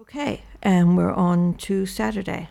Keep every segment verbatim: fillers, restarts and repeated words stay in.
Okay, and we're on to Saturday.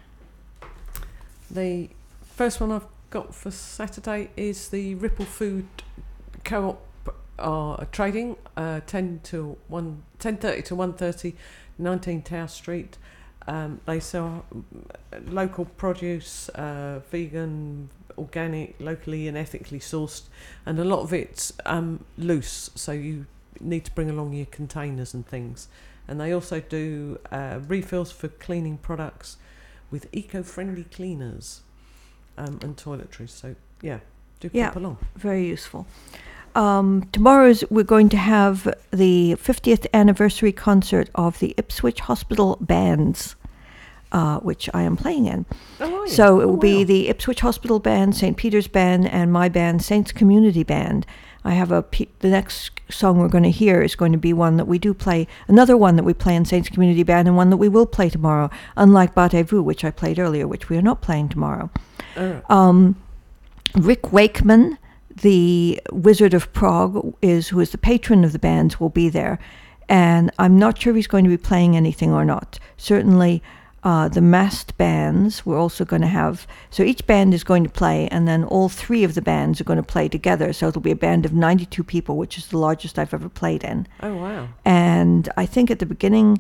The first one I've got for Saturday is the Ripple Food Co-op uh, trading, uh, ten to one, ten thirty to one thirty, nineteen Tower Street. Um, they sell local produce, uh, vegan, organic, locally and ethically sourced, and a lot of it's um, loose, so you need to bring along your containers and things. And they also do uh, refills for cleaning products with eco-friendly cleaners um, and toiletries. So, yeah, do Yeah, pop along. Very useful. Um, tomorrow is, we're going to have the fiftieth anniversary concert of the Ipswich Hospital Bands, uh, which I am playing in. Oh, are you? So it will Oh, be wow. the Ipswich Hospital Band, Saint Peter's Band, and my band, Saints Community Band. I have a, pe- the next song we're going to hear is going to be one that we do play, another one that we play in Saints Community Band, and one that we will play tomorrow, unlike Battez-Vous, which I played earlier, which we are not playing tomorrow. Oh. Um, Rick Wakeman, the Wizard of Prague, is who is the patron of the bands, will be there. And I'm not sure if he's going to be playing anything or not. Certainly, uh, the massed bands, we're also going to have, so each band is going to play, and then all three of the bands are going to play together. So it'll be a band of ninety-two people, which is the largest I've ever played in. Oh, wow. And I think at the beginning,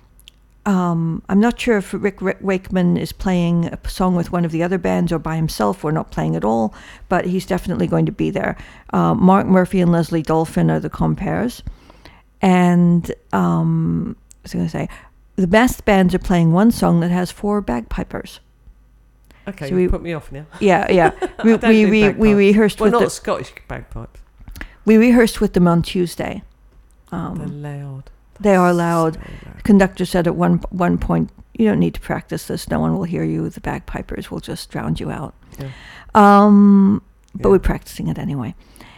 um, I'm not sure if Rick Wakeman is playing a song with one of the other bands or by himself or not playing at all, but he's definitely going to be there. Uh, Mark Murphy and Leslie Dolphin are the compares. And um, I was going to say, the best bands are playing one song that has four bagpipers. Okay, So you we- put me off now. Yeah, yeah. We I don't we, do we, we bagpipes. rehearsed Well, with not the, Scottish bagpipes. we rehearsed with them on Tuesday. Um, They're loud. They are loud. So loud. The conductor said at one one point, "You don't need to practice this. No one will hear you. The bagpipers will just drown you out." Yeah. Um, but Yeah. we're practicing it anyway.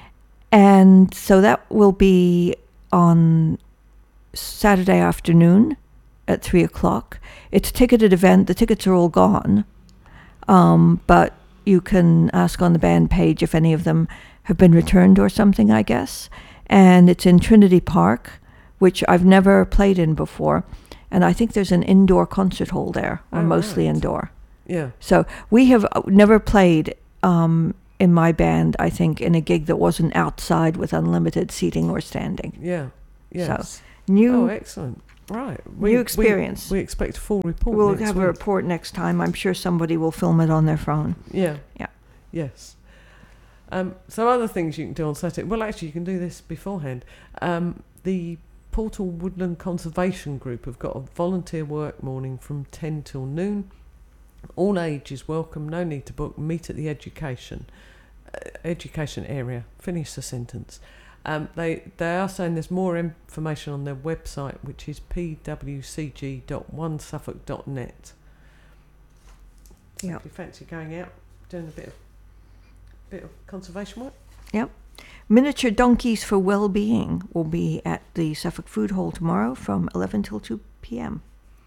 And so that will be on Saturday afternoon at three o'clock. It's a ticketed event. The tickets are all gone. Um, but you can ask on the band page if any of them have been returned or something, I guess. And it's in Trinity Park, which I've never played in before. And I think there's an indoor concert hall there, or Oh, mostly right. indoor. Yeah. So we have never played um, in my band, I think, in a gig that wasn't outside with unlimited seating or standing. Yeah. Yes. New, Oh, excellent. Right. new experience. We, we expect a full report. we'll next have a week. report next time. I'm sure somebody will film it on their phone. Yeah. Yeah. Yes. Um, so other things you can do on Saturday. Well, actually, you can do this beforehand. Um, the Portal Woodland Conservation Group have got a volunteer work morning from ten till noon. All ages welcome. No need to book. Meet at the education uh, education area. Finish the sentence. Um, they they are saying there's more information on their website, which is p w c g dot one suffolk dot net. Yeah. If you fancy going out, doing a bit of bit of conservation work. Yep. Miniature Donkeys for Well-Being will be at the Suffolk Food Hall tomorrow from eleven till two p.m.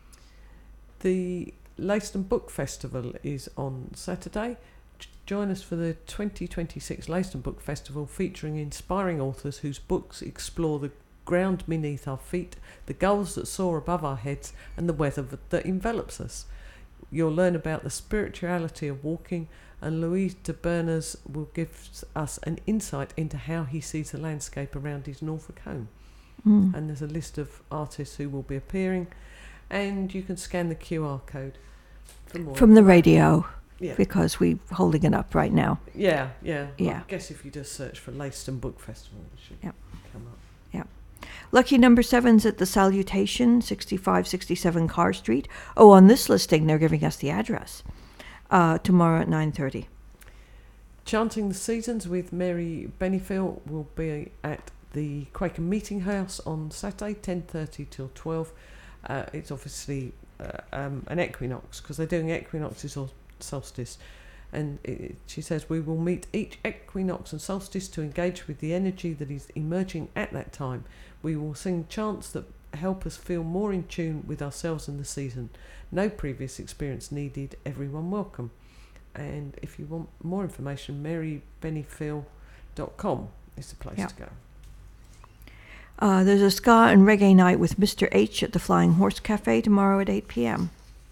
The Leiston Book Festival is on Saturday. J- Join us for the twenty twenty-six Leiston Book Festival, featuring inspiring authors whose books explore the ground beneath our feet, the gulls that soar above our heads, and the weather that envelops us. You'll learn about the spirituality of walking, and Louis de Berners will give us an insight into how he sees the landscape around his Norfolk home. Mm. And there's a list of artists who will be appearing, and you can scan the Q R code for more. From the radio, Yeah, because we're holding it up right now. yeah, yeah. Yeah. I guess if you just search for Leiston Book Festival, it should Yep. come up. Lucky number seven's at the Salutation, sixty-five sixty-seven Carr Street. Oh, on this listing, they're giving us the address. Uh, tomorrow at nine thirty. Chanting the Seasons with Mary Bennyfield will be at the Quaker Meeting House on Saturday, ten thirty till twelve. Uh, it's obviously uh, um, an equinox, because they're doing equinoxes or solstice. And it, it- she says, we will meet each equinox and solstice to engage with the energy that is emerging at that time. We will sing chants that help us feel more in tune with ourselves and the season. No previous experience needed, everyone welcome. And if you want more information, mary bennyfield dot com is the place Yeah. to go. Uh, there's a ska and reggae night with Mister H at the Flying Horse Cafe tomorrow at eight p.m.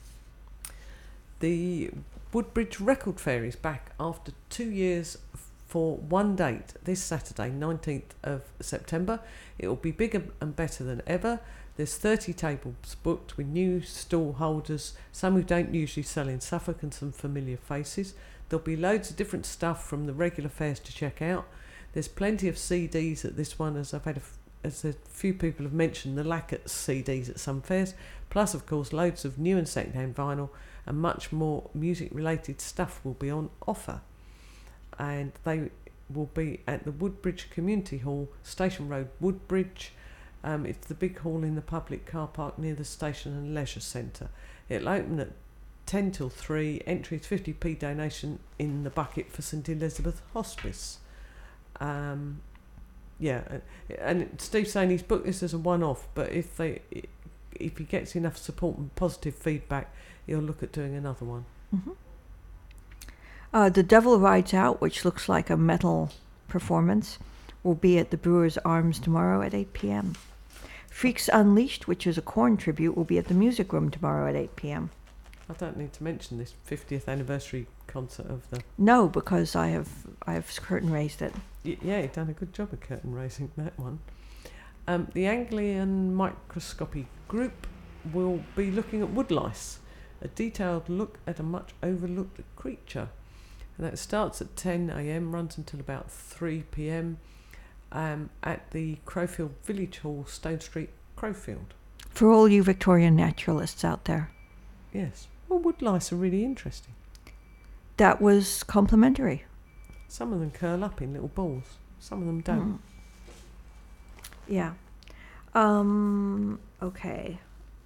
The Woodbridge Record Fair is back after two years for one date this Saturday, nineteenth of September. It will be bigger and better than ever. There's thirty tables booked with new stall holders, some who don't usually sell in Suffolk and some familiar faces. There'll be loads of different stuff from the regular fairs to check out. There's plenty of C Ds at this one, as I've had a, f- as a few people have mentioned the lack of C Ds at some fairs. Plus, of course, loads of new and second-hand vinyl and much more music-related stuff will be on offer. And they will be at the Woodbridge Community Hall, Station Road, Woodbridge. Um, it's the big hall in the public car park near the station and leisure centre. It'll open at ten till three. Entry is fifty p donation in the bucket for St Elizabeth Hospice. Um, yeah, and Steve's saying he's booked this as a one-off, but if they, if he gets enough support and positive feedback, he'll look at doing another one. Mm-hmm. Uh, the Devil Rides Out, which looks like a metal performance, will be at the Brewers Arms tomorrow at eight p.m. Freaks Unleashed, which is a Korn tribute, will be at the Music Room tomorrow at eight p.m. I don't need to mention this fiftieth anniversary concert of the... No, because I have I have curtain raised it. Y- yeah, you've done a good job of curtain raising that one. Um, the Anglian Microscopy Group will be looking at woodlice, a detailed look at a much overlooked creature. And that starts at ten a.m, runs until about three p.m. Um, at the Crowfield Village Hall, Stone Street, Crowfield. For all you Victorian naturalists out there. Yes. Well, woodlice are really interesting. That was complimentary. Some of them curl up in little balls. Some of them don't. Mm. Yeah. Um, okay.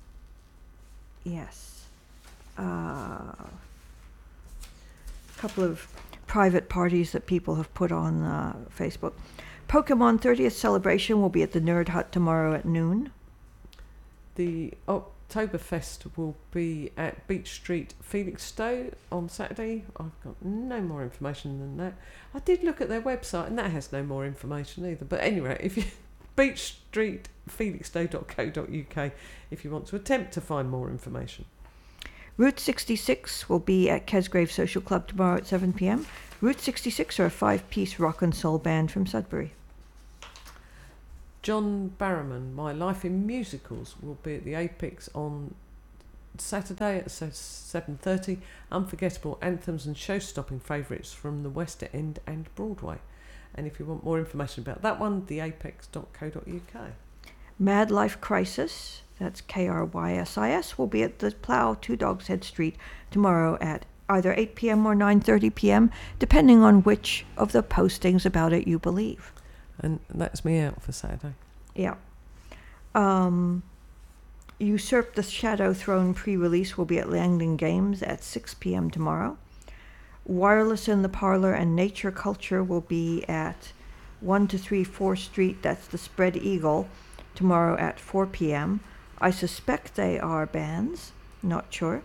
Yes. A uh, couple of private parties that people have put on uh, Facebook. Pokemon thirtieth celebration will be at the Nerd Hut tomorrow at noon. The Oktoberfest will be at Beach Street, Felixstowe on Saturday. I've got no more information than that. I did look at their website and that has no more information either. But anyway, if you Beach Street, felixstowe dot co dot uk if you want to attempt to find more information. Route sixty-six will be at Kesgrave Social Club tomorrow at seven p.m. Route sixty-six are a five-piece rock and soul band from Sudbury. John Barrowman, My Life in Musicals, will be at the Apex on Saturday at seven thirty. Unforgettable anthems and show-stopping favourites from the West End and Broadway. And if you want more information about that one, the apex dot co dot uk. Mad Life Crisis, that's K R Y S I S, will be at the Plough, Two Dogs Head Street tomorrow at either eight p.m. or nine thirty p.m, depending on which of the postings about it you believe. And that's me out for Saturday. Yeah. Um, Usurp the Shadow Throne pre-release will be at Langdon Games at six p.m. tomorrow. Wireless in the Parlour and Nature Culture will be at one to three fourth Street, that's the Spread Eagle, tomorrow at four p.m. I suspect they are bands, not sure.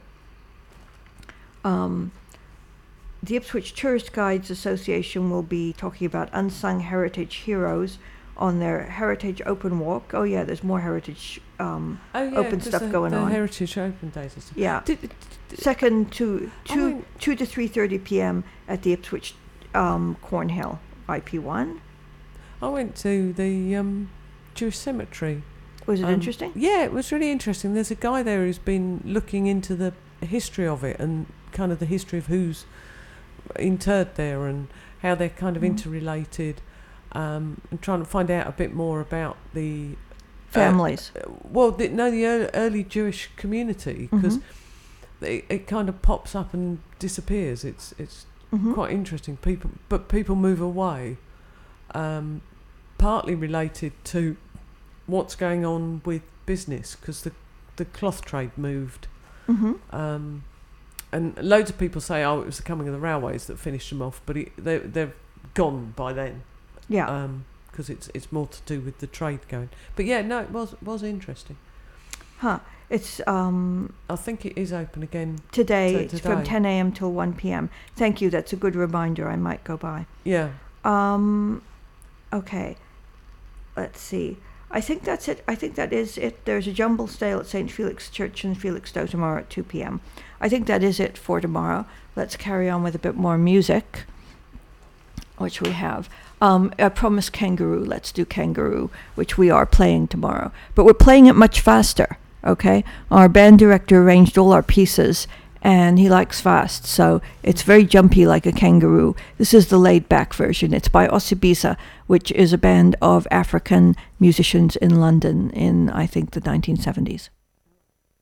Um, the Ipswich Tourist Guides Association will be talking about unsung heritage heroes on their Heritage Open Walk. Oh yeah, there's more heritage um, oh, yeah, open stuff the, going the on. Heritage Open Days and stuff. Yeah. Did, did, Second to two, went, two to three thirty p.m. at the Ipswich um, Cornhill I P one. I went to the um, Jewish cemetery. Was it um, interesting? Yeah, it was really interesting. There's a guy there who's been looking into the history of it and kind of the history of who's interred there and how they're kind of mm. interrelated, um, and trying to find out a bit more about the families. Uh, well, the, no, the early, early Jewish community, because mm-hmm. it, it kind of pops up and disappears. It's it's mm-hmm. quite interesting. People, but people move away, um, partly related to what's going on with business, because the the cloth trade moved. Mm-hmm. Um, and loads of people say, oh, it was the coming of the railways that finished them off, but it, they, they're gone by then. Yeah. Because um, it's it's more to do with the trade going. But yeah, no, it was was interesting. Huh. It's um. I think it is open again today. T- it's today. from ten a.m. till one p.m. Thank you. That's a good reminder. I might go by. Yeah. Um. Okay. Let's see. I think that's it. I think that is it. There's a jumble sale at Saint Felix Church in Felixstowe tomorrow at two p.m. I think that is it for tomorrow. Let's carry on with a bit more music, which we have. Um, I promised Kangaroo. Let's do Kangaroo, which we are playing tomorrow. But we're playing it much faster, okay? Our band director arranged all our pieces, and he likes fast, so it's very jumpy like a kangaroo. This is the laid-back version. It's by Osibisa, which is a band of African musicians in London in, I think, the nineteen seventies.